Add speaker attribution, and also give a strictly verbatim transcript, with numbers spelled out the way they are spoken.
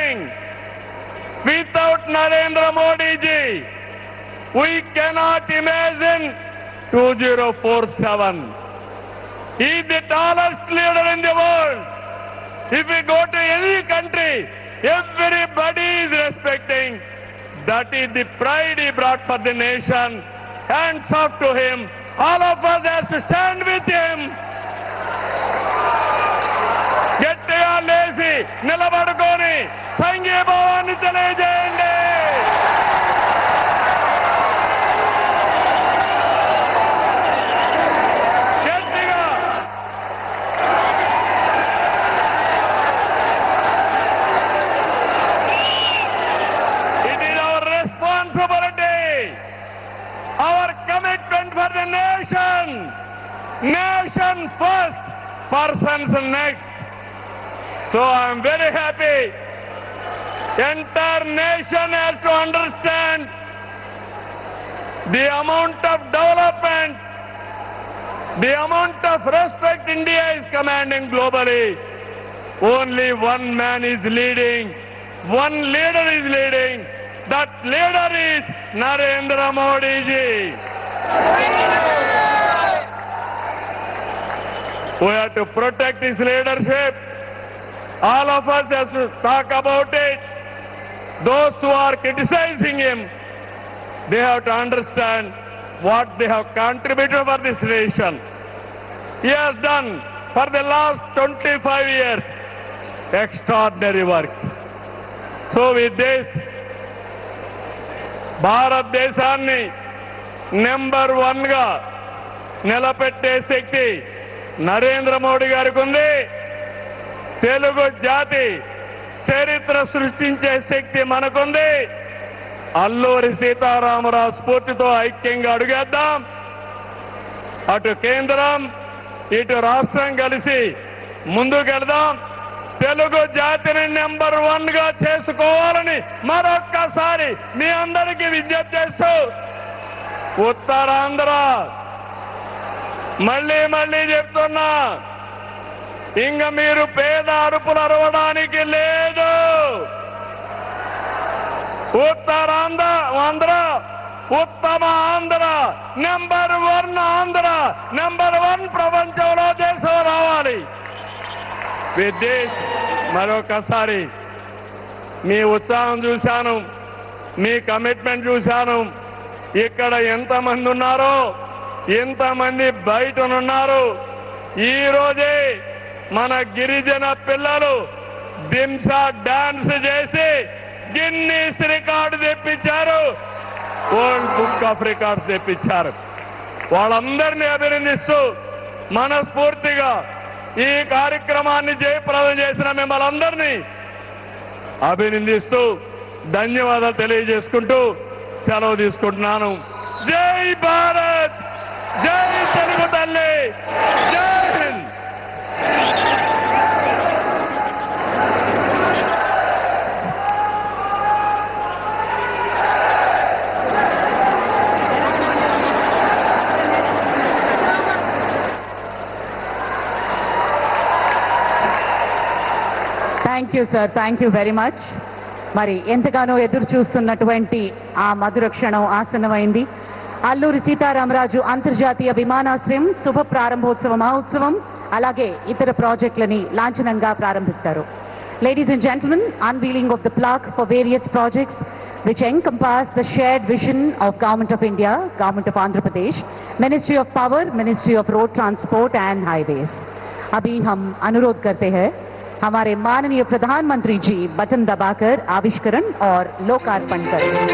Speaker 1: saying, without Narendra Modi ji, we cannot imagine two thousand forty-seven. He is the tallest leader in the world. If we go to any country, everybody is respecting. That is the pride he brought for the nation. Hands off to him. All of us have to stand with him. గట్టిగా లేచి నిలబడుకొని సంఘీభావాన్ని తెలియజేయండి. గట్టిగా It is our responsibility, our commitment for the nation. Nation first, persons next. So I am very happy. Entire nation has to understand the amount of development, the amount of respect India is commanding globally. Only one man is leading, one leader is leading. That leader is Narendra Modi ji. We have to protect his leadership. All of us have to talk about it. Those who are criticizing him, they have to understand what they have contributed for this nation. He has done for the last twenty-five years extraordinary work. So with this, భారతదేశాన్ని number one గా నిలబెట్టే శక్తి నరేంద్ర మోడీ గారికి ఉంది. తెలుగు జాతి చరిత్ర సృష్టించే శక్తి మనకుంది. అల్లూరి సీతారామరాజు స్ఫూర్తితో ఐక్యంగా అడుగేద్దాం. అటు కేంద్రం ఇటు రాష్ట్రం కలిసి ముందుకెళ్దాం. తెలుగు జాతిని నెంబర్ వన్ గా చేసుకోవాలని మరొక్కసారి మీ అందరికీ విజ్ఞప్తి చేస్తూ, ఉత్తరాంధ్ర మళ్ళీ మళ్ళీ చెప్తున్నా, ఇంక మీరు పేద అరుపులు అరవడానికి లేదు. ఉత్తరాంధ్ర ఆంధ్ర ఉత్తమ Andhra, number one Andhra, number one ప్రపంచంలో దేశం రావాలి. విదేశ్ మరొకసారి మీ ఉత్సాహం చూశాను, మీ కమిట్మెంట్ చూశాను. ఇక్కడ ఎంతమంది ఉన్నారో ఎంతమంది బయటనున్నారు. ఈ రోజే మన గిరిజన పిల్లలు దింసా డాన్స్ చేసి గిన్నీస్ రికార్డు తెప్పించారు, వరల్డ్ బుక్ ఆఫ్ రికార్డ్స్ తెప్పించారు. వాళ్ళందరినీ అభినందిస్తూ మనస్ఫూర్తిగా ఈ కార్యక్రమాన్ని జయప్రదం చేసిన మిమ్మల్ని అందరినీ అభినందిస్తూ ధన్యవాదాలు తెలియజేసుకుంటూ సెలవు తీసుకుంటున్నాను. జై భారత్, జై తెలుగు తల్లి, జై Hind.
Speaker 2: Thank you sir, thank you very much. మరి ఎంతగానో ఎదురు చూస్తున్నటువంటి ఆ మధుర క్షణం ఆసన్నమైంది. అల్లూరి సీతారామరాజు అంతర్జాతీయ విమానాశ్రయం శుభ ప్రారంభోత్సవ మహోత్సవం అలాగే ఇతర ప్రాజెక్టులని లాంఛనంగా ప్రారంభిస్తారు. Ladies and gentlemen, unveiling of the plaque for various projects which encompass the shared vision of Government of India, Government of Andhra Pradesh, Ministry of Power, Ministry of Road Transport and Highways. अभी हम अनुरोध करते हैं हमारे माननीय प्रधानमंत्री जी button दबाकर आविष्करण और लोकार्पण करें.